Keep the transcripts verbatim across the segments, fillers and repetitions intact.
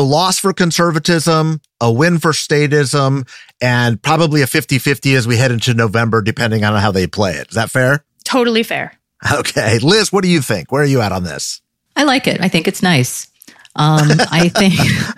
So loss for conservatism, a win for statism, and probably a fifty-fifty as we head into November, depending on how they play it. Is that fair? Totally fair. Okay. Liz, what do you think? Where are you at on this? I like it. I think it's nice. Um, I think,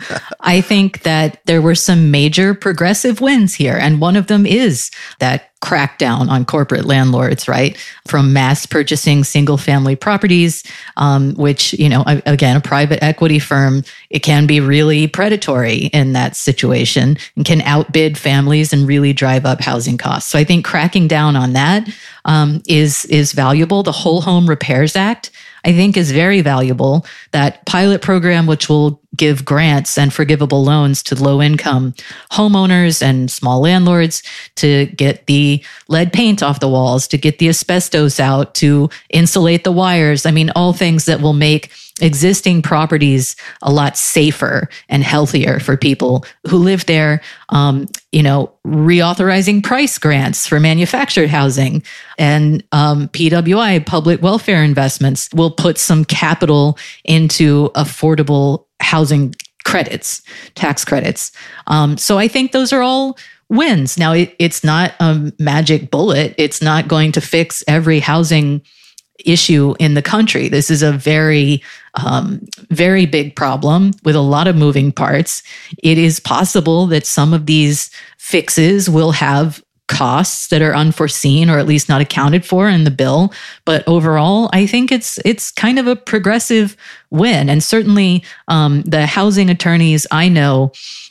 I think that there were some major progressive wins here. And one of them is that crackdown on corporate landlords, right? From mass purchasing single family properties, um, which, you know, again, a private equity firm, it can be really predatory in that situation and can outbid families and really drive up housing costs. So I think cracking down on that um, is, is valuable. The Whole Home Repairs Act, I think, is very valuable. That pilot program, which will give grants and forgivable loans to low-income homeowners and small landlords to get the lead paint off the walls, to get the asbestos out, to insulate the wires. I mean, all things that will make existing properties a lot safer and healthier for people who live there. Um, you know, reauthorizing price grants for manufactured housing and um, P W I, public welfare investments, will put some capital into affordable housing credits, tax credits. Um, so I think those are all wins. Now, it, it's not a magic bullet. It's not going to fix every housing issue in the country. This is a very, um, very big problem with a lot of moving parts. It is possible that some of these fixes will have costs that are unforeseen or at least not accounted for in the bill. But overall, I think it's it's kind of a progressive win. And certainly um, the housing attorneys I know,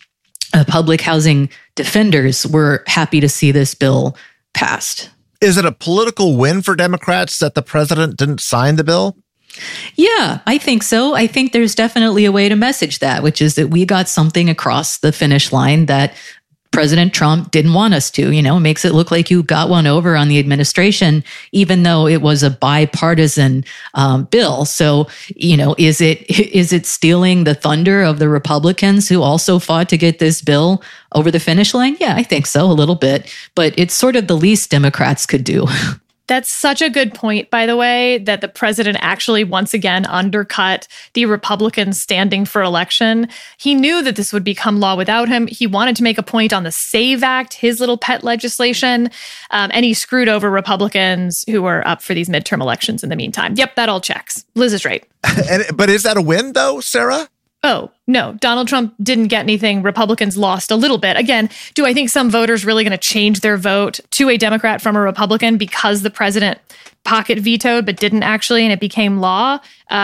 uh, public housing defenders, were happy to see this bill passed. Is it a political win for Democrats that the president didn't sign the bill? Yeah, I think so. I think there's definitely a way to message that, which is that we got something across the finish line that President Trump didn't want us to. You know, it makes it look like you got one over on the administration, even though it was a bipartisan um, bill. So, you know, is it is it stealing the thunder of the Republicans who also fought to get this bill over the finish line? Yeah, I think so, a little bit. But it's sort of the least Democrats could do. That's such a good point, by the way, that the president actually once again undercut the Republicans standing for election. He knew that this would become law without him. He wanted to make a point on the SAVE Act, his little pet legislation, um, and he screwed over Republicans who were up for these midterm elections in the meantime. Yep, that all checks. Liz is right. and, but is that a win, though, Sarah? Oh, no, Donald Trump didn't get anything. Republicans lost a little bit. Again, do I think some voters really going to change their vote to a Democrat from a Republican because the president pocket vetoed but didn't actually and it became law?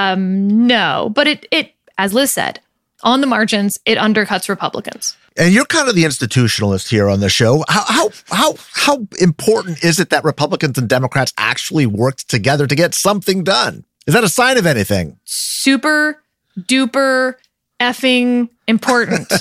Um, no, but it, it, as Liz said, on the margins, it undercuts Republicans. And you're kind of the institutionalist here on the show. How how how how important is it that Republicans and Democrats actually worked together to get something done? Is that a sign of anything? Super duper effing important.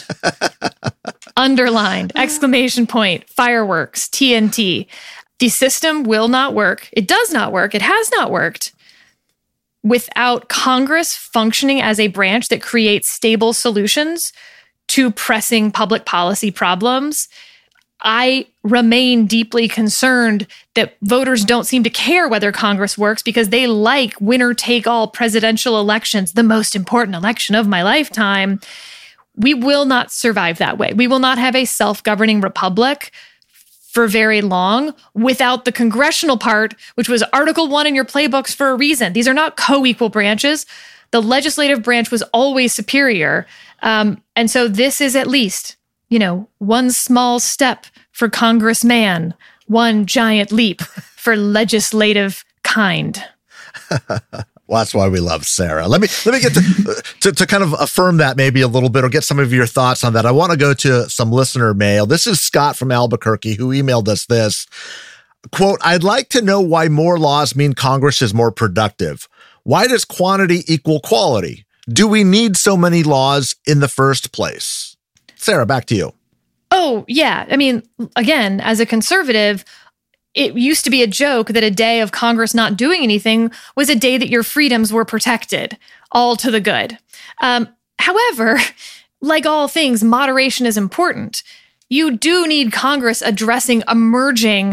Underlined, exclamation point, fireworks, T N T. The system will not work. It does not work. It has not worked without Congress functioning as a branch that creates stable solutions to pressing public policy problems. I remain deeply concerned that voters don't seem to care whether Congress works because they like winner-take-all presidential elections, the most important election of my lifetime. We will not survive that way. We will not have a self-governing republic for very long without the congressional part, which was Article one in your playbooks for a reason. These are not co-equal branches. The legislative branch was always superior. Um, and so this is at least, you know, one small step for Congressman, one giant leap for legislative kind. Well, that's why we love Sarah. Let me let me get to, to to kind of affirm that maybe a little bit or get some of your thoughts on that. I want to go to some listener mail. This is Scott from Albuquerque who emailed us this. Quote, I'd like to know why more laws mean Congress is more productive. Why does quantity equal quality? Do we need so many laws in the first place? Sarah, back to you. Oh, yeah. I mean, again, as a conservative, it used to be a joke that a day of Congress not doing anything was a day that your freedoms were protected, all to the good. Um, however, like all things, moderation is important. You do need Congress addressing emerging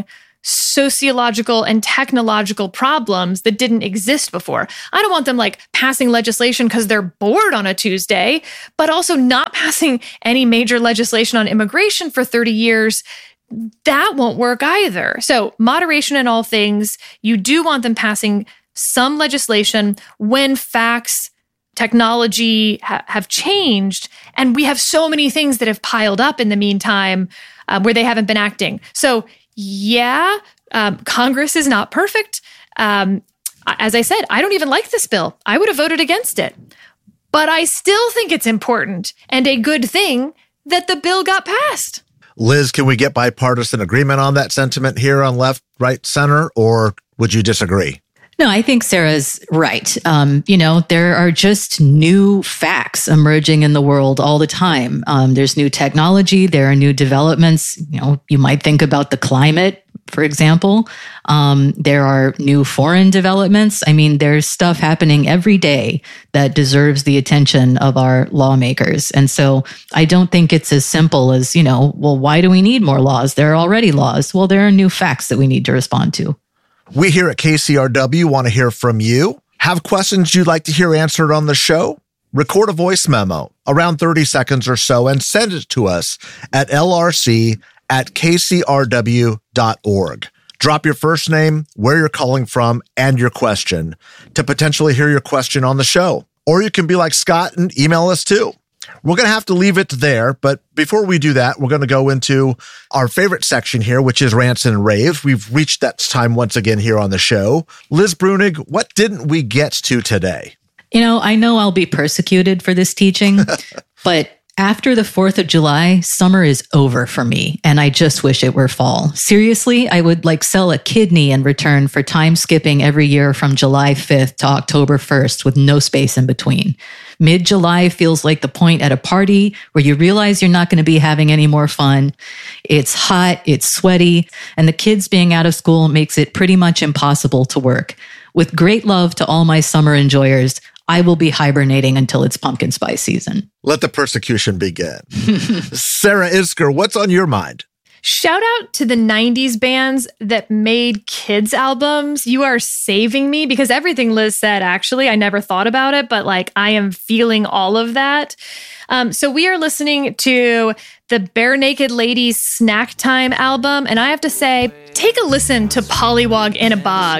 sociological and technological problems that didn't exist before. I don't want them like passing legislation because they're bored on a Tuesday, but also not passing any major legislation on immigration for thirty years. That won't work either. So moderation in all things. You do want them passing some legislation when facts, technology ha- have changed. And we have so many things that have piled up in the meantime uh, where they haven't been acting. So yeah, um, Congress is not perfect. Um, as I said, I don't even like this bill. I would have voted against it. But I still think it's important and a good thing that the bill got passed. Liz, can we get bipartisan agreement on that sentiment here on left, right, center, or would you disagree? No, I think Sarah's right. Um, you know, there are just new facts emerging in the world all the time. Um, there's new technology. There are new developments. You know, you might think about the climate, for example. Um, there are new foreign developments. I mean, there's stuff happening every day that deserves the attention of our lawmakers. And so I don't think it's as simple as, you know, well, why do we need more laws? There are already laws. Well, there are new facts that we need to respond to. We here at K C R W want to hear from you. Have questions you'd like to hear answered on the show? Record a voice memo around thirty seconds or so and send it to us at L R C at K C R W dot org. Drop your first name, where you're calling from, and your question to potentially hear your question on the show. Or you can be like Scott and email us too. We're going to have to leave it there, but before we do that, we're going to go into our favorite section here, which is Rants and Raves. We've reached that time once again here on the show. Liz Bruenig, what didn't we get to today? You know, I know I'll be persecuted for this teaching, but after the fourth of July, summer is over for me, and I just wish it were fall. Seriously, I would like sell a kidney in return for time skipping every year from July fifth to October first with no space in between. Mid-July feels like the point at a party where you realize you're not going to be having any more fun. It's hot, it's sweaty, and the kids being out of school makes it pretty much impossible to work. With great love to all my summer enjoyers, I will be hibernating until it's pumpkin spice season. Let the persecution begin. Sarah Isgur, what's on your mind? Shout out to the nineties bands that made kids albums. You are saving me because everything Liz said, actually, I never thought about it, but like I am feeling all of that. Um, so we are listening to the Bare Naked Ladies Snack Time album. And I have to say, take a listen to Pollywog in a Bog.